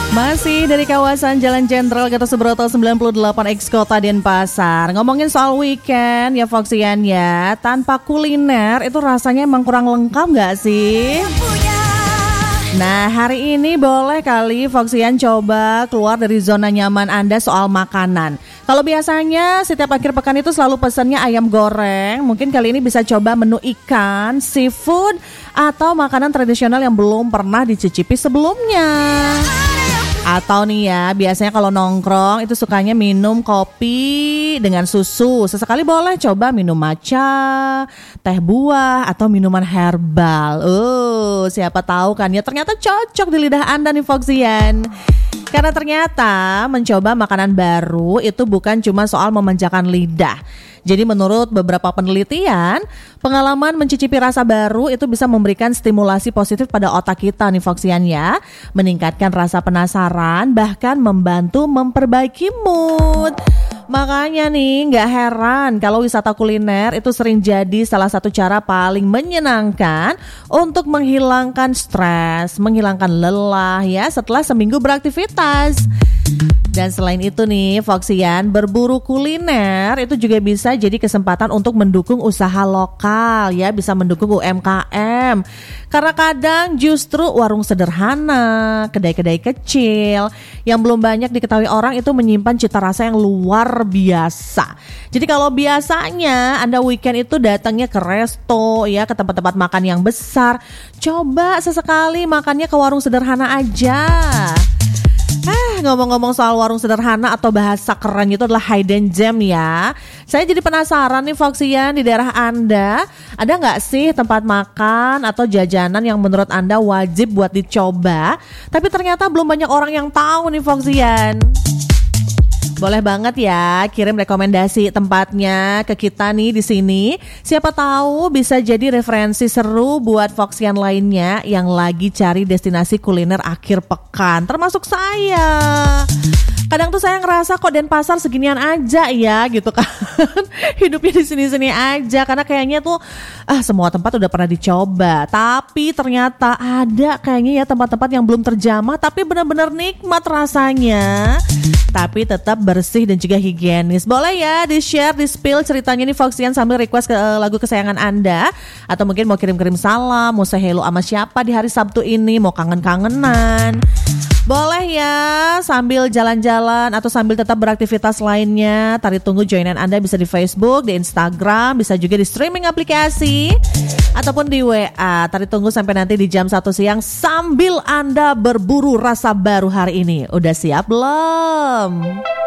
Masih dari kawasan Jalan Jenderal Gatot Subroto 98X Kota Denpasar. Ngomongin soal weekend ya Foxian ya, tanpa kuliner itu rasanya emang kurang lengkap gak sih? Nah hari ini boleh kali Foxian coba keluar dari zona nyaman Anda soal makanan. Kalau biasanya setiap akhir pekan itu selalu pesannya ayam goreng, mungkin kali ini bisa coba menu ikan, seafood, atau makanan tradisional yang belum pernah dicicipi sebelumnya. Atau nih ya, biasanya kalau nongkrong itu sukanya minum kopi dengan susu. Sesekali boleh coba minum matcha, teh buah, atau minuman herbal. Siapa tahu kan ya ternyata cocok di lidah Anda nih Foxian. Karena ternyata mencoba makanan baru itu bukan cuma soal memanjakan lidah. Jadi menurut beberapa penelitian, pengalaman mencicipi rasa baru itu bisa memberikan stimulasi positif pada otak kita nih Foxian ya. Meningkatkan rasa penasaran, bahkan membantu memperbaiki mood. Makanya nih gak heran kalau wisata kuliner itu sering jadi salah satu cara paling menyenangkan untuk menghilangkan stres, menghilangkan lelah ya setelah seminggu beraktivitas. Dan selain itu nih Foxian, berburu kuliner itu juga bisa jadi kesempatan untuk mendukung usaha lokal ya, bisa mendukung UMKM. Karena kadang justru warung sederhana, kedai-kedai kecil yang belum banyak diketahui orang itu menyimpan cita rasa yang luar biasa. Jadi kalau biasanya Anda weekend itu datangnya ke resto ya, ke tempat-tempat makan yang besar, coba sesekali makannya ke warung sederhana aja. Ngomong-ngomong soal warung sederhana atau bahasa keren itu adalah hidden gem ya. Saya jadi penasaran nih Foxian, di daerah Anda ada gak sih tempat makan atau jajanan yang menurut Anda wajib buat dicoba, tapi ternyata belum banyak orang yang tahu nih Foxian? Boleh banget ya kirim rekomendasi tempatnya ke kita nih di sini. Siapa tahu bisa jadi referensi seru buat Foxian lainnya yang lagi cari destinasi kuliner akhir pekan, termasuk saya. Kadang tuh saya ngerasa kok Denpasar seginian aja ya gitu kan. Hidupnya di sini-sini aja karena kayaknya tuh semua tempat udah pernah dicoba. Tapi ternyata ada kayaknya ya tempat-tempat yang belum terjamah tapi benar-benar nikmat rasanya. Tapi tetap bersih dan juga higienis. Boleh ya di-share, di-spill ceritanya nih Foxian sambil request ke lagu kesayangan Anda. Atau mungkin mau kirim-kirim salam, mau say hello sama siapa di hari Sabtu ini, mau kangen-kangenan. Boleh ya sambil jalan-jalan atau sambil tetap beraktivitas lainnya. Tari tunggu joinan Anda bisa di Facebook, di Instagram, bisa juga di streaming aplikasi ataupun di WA. Tari tunggu sampai nanti di jam 1 siang sambil Anda berburu rasa baru hari ini. Udah siap belum?